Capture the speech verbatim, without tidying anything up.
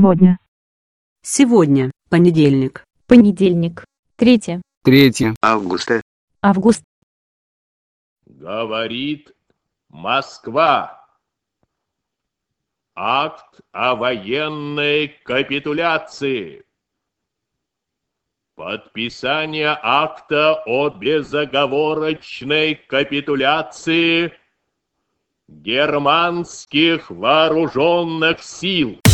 Сегодня. Сегодня, понедельник. Понедельник. Третье. Третье. Августа. Август. Говорит Москва. Акт о военной капитуляции. Подписание акта о безоговорочной капитуляции германских вооруженных сил.